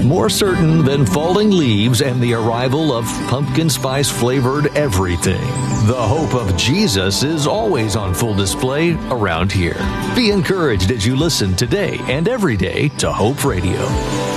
more certain than falling leaves and the arrival of pumpkin spice flavored everything. The hope of Jesus is always on full display around here. Be encouraged as you listen today and every day to Hope Radio.